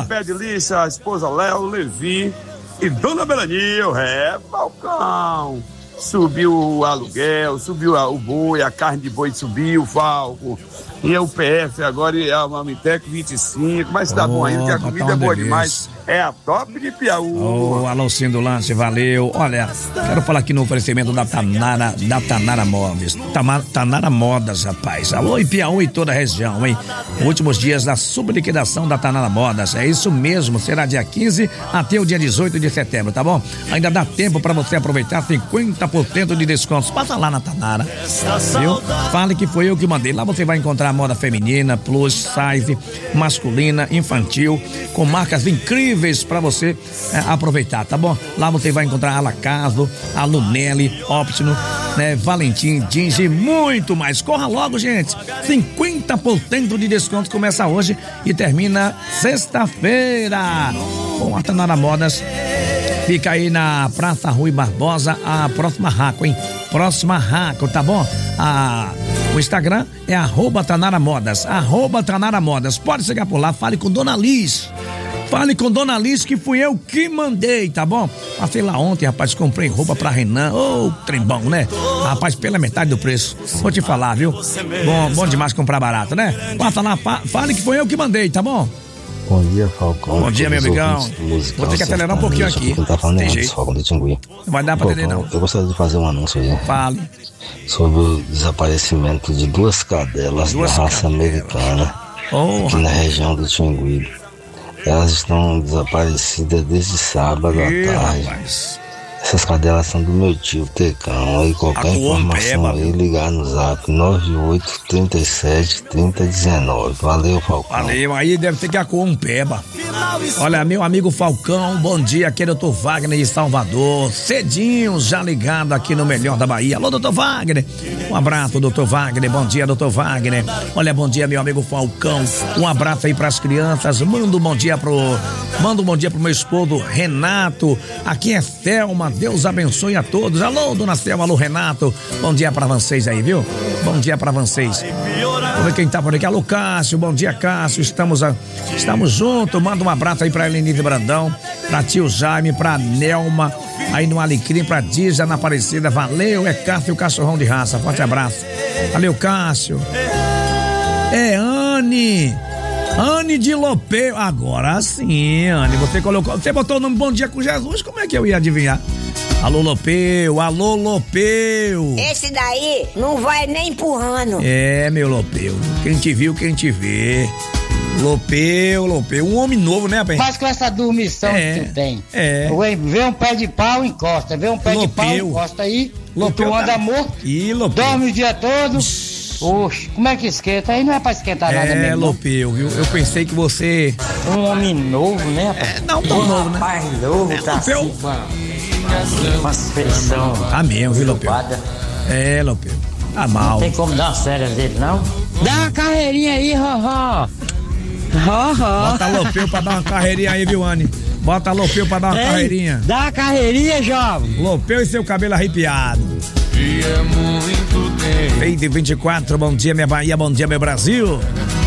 Aí pede lixa, a esposa Léo, Levi e Dona Belanil. Falcão. Subiu o aluguel, subiu o boi, a carne de boi subiu, Falco. E o PF agora é a Mamiteco 25, mas tá bom ainda, que a comida é boa demais. É a top de Piauí. Alô, Cindo Lance, valeu. Olha, quero falar aqui no oferecimento da Tanara Móveis. Tanara Modas, rapaz. Alô, em Piauí e toda a região, hein? Últimos dias da subliquidação da Tanara Modas. É isso mesmo, será dia 15 até o dia 18 de setembro, tá bom? Ainda dá tempo pra você aproveitar 50% de descontos. Passa lá na Tanara, viu? Fale que foi eu que mandei. Lá você vai encontrar moda feminina, plus size, masculina, infantil, com marcas incríveis para você aproveitar, tá bom? Lá você vai encontrar a Lacaso, a Lunelli, Optimo, né, Valentim, Jeans e muito mais. Corra logo, gente. 50% de desconto começa hoje e termina sexta-feira. Bom, a Tanara Modas fica aí na Praça Rui Barbosa, a próxima Raco, hein? Próxima Raco, tá bom? O Instagram é @Tanara Modas, @Tanara Modas. Pode chegar por lá, fale com Dona Liz. Fale com Dona Liz que fui eu que mandei, tá bom? Passei lá ontem, rapaz, comprei roupa pra Renan. Trem bom, né? Rapaz, pela metade do preço. Vou te falar, viu? Bom demais comprar barato, né? Passa lá, fale que foi eu que mandei, tá bom? Bom dia, Falcão. Bom dia, meu amigão. Vou ter que acelerar um pouquinho aqui. Tá falando tem antes, jeito. Falcão do Tingui. Não vai dar pra entender, não. Eu gostaria de fazer um anúncio aí. Fale. Sobre o desaparecimento de duas cadelas da raça americana aqui na região do Tingui. Elas estão desaparecidas desde sábado à tarde. Rapaz. Essas cadelas são do meu tio Tecão. Aí qualquer informação aí, ligar no zap 98373019. Valeu, Falcão. Valeu, aí deve ter que a Coampeba. Olha, meu amigo Falcão, bom dia, aqui é o Dr. Wagner de Salvador, cedinho, já ligado aqui no Melhor da Bahia. Alô, Dr. Wagner, um abraço, Dr. Wagner, bom dia, Dr. Wagner. Olha, bom dia, meu amigo Falcão, um abraço aí pras crianças, manda um bom dia pro meu esposo Renato, aqui é Thelma, Deus abençoe a todos. Alô, dona Thelma, alô, Renato, bom dia pra vocês aí, viu? Bom dia pra vocês. Vamos ver quem tá por aqui. Alô, Cássio, bom dia, Cássio. Estamos juntos. Manda um abraço aí pra Elenise Brandão, pra tio Jaime, pra Nelma, aí no Alecrim, pra Dija, na Aparecida. Valeu, é Cássio, o cachorrão de raça. Forte abraço. Valeu, Cássio. É Anne de Lopeu. Agora sim, Anne. Você botou o nome Bom Dia com Jesus, como é que eu ia adivinhar? Alô, Lopeu, alô, Lopeu. Esse daí não vai nem empurrando. É, meu Lopeu, quem te viu, quem te vê. Lopeu, um homem novo, né, rapaz? Mas com essa dormição que tu tem. Vê um pé de pau, encosta. Vê um pé de pau, encosta aí. Lopeu tu anda morto. Ih, Lopeu. Dorme o dia todo. Oxe, como é que esquenta? Aí não é pra esquentar nada mesmo. Lopeu, viu? Eu pensei que você... Um homem novo, né, rapaz? Não tão novo, né? Rapaz novo, tá assim, uma feição. Tá mesmo, viu, Lopeu? Lopeu. Tá mal. Não tem como dar uma série dele, não? Dá uma carreirinha aí, Bota Lopeu pra dar uma carreirinha aí, viu, Anne? Bota Lopeu pra dar uma carreirinha. Dá uma carreirinha, jovem. Lopeu e seu cabelo arrepiado. E é muito tempo. Feito 24, bom dia minha Bahia, bom dia meu Brasil.